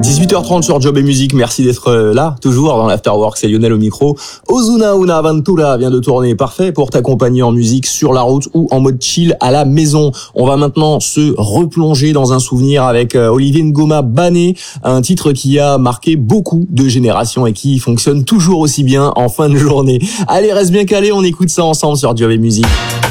18h30 sur Job et Musique, merci d'être là, toujours dans l'Afterwork, c'est Lionel au micro. Ozuna Una Aventura vient de tourner, parfait pour t'accompagner en musique sur la route ou en mode chill à la maison. On va maintenant se replonger dans un souvenir avec Olivier Ngoma Bané, un titre qui a marqué beaucoup de générations et qui fonctionne toujours aussi bien en fin de journée. Allez, reste bien calé, on écoute ça ensemble sur Job et Musique.